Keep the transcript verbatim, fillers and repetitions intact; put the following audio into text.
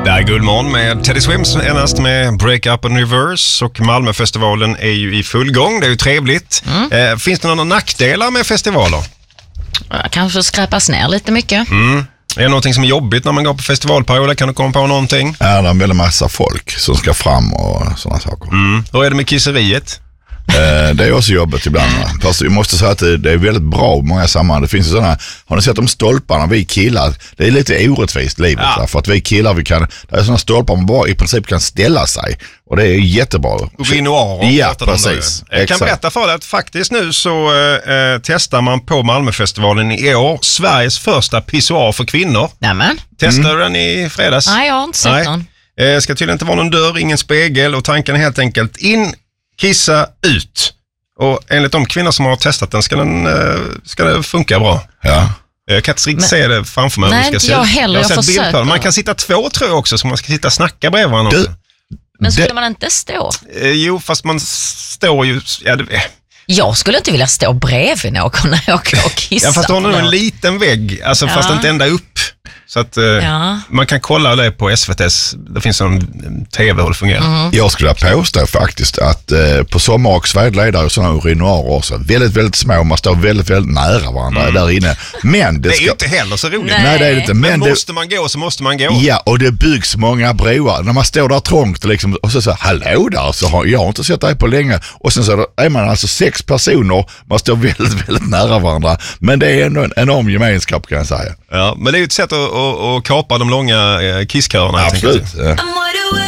Det är Guldmorgon med Teddy Swims endast med Break Up and Reverse, och Malmöfestivalen är ju i full gång, det är ju trevligt. Mm. Eh, finns det några nackdelar med festivaler? Kanske skräpas ner lite mycket. Mm. Är det någonting som är jobbigt när man går på festivalperioder? Kan du komma på någonting? Ja, det är en väldigt massa folk som ska fram och sådana saker. Mm. Hur är det med kisseriet? Det är också jobbigt ibland. Fast jag måste säga att det är väldigt bra i många sammanhang. Det finns ju sådana, har ni sett de stolparna vi killar? Det är lite orättvist livet. Ja. För att vi killar, vi kan, det är sådana stolpar man bara i princip kan ställa sig. Och det är jättebra. Rinoir. Ja, precis. Jag kan berätta för dig att faktiskt nu så äh, testar man på Malmöfestivalen i år Sveriges första pissoar för kvinnor. Nämen. Testade mm. du den i fredags? Nej, jag har inte sett Nej. någon. Det äh, ska tydligen inte vara någon dörr, ingen spegel, och tanken är helt enkelt in, kissa, ut. Och enligt de kvinnor som har testat den ska den, ska det funka bra. Ja. Jag kan inte riktigt se det framför mig. Nej, inte jag heller. Jag, jag försöker. Man kan sitta två, tror jag också, så man ska sitta och snacka bredvid varandra. Du, Men skulle det... man inte stå? Eh, jo, fast man står ju... Ja, det... Jag skulle inte vilja stå bredvid någon när jag går och kissar. Ja, fast hon har en liten vägg, alltså, ja. Fast inte ända upp. Så att eh, ja. Man kan kolla det på S V T:s, det finns en tv-håll fungerar. Mm. Jag skulle påstå faktiskt att eh, på sommar och svärdledare och sådana urinoarer också, väldigt, väldigt små, man står väldigt, väldigt nära varandra mm. där inne. Men det, det är ska... ju inte heller så roligt. Nej, Nej det är det inte. Men, men det... måste man gå så måste man gå. Ja, och det byggs många broar. När man står där trångt och, liksom, och så säger hallå där, så har jag har inte sett dig på länge. Och sen så är man alltså sex personer, man står väldigt, väldigt nära varandra. Men det är ändå en enorm gemenskap, kan jag säga. Ja, men det är ju ett sätt att, att, att kapa de långa kissköerna. Absolut.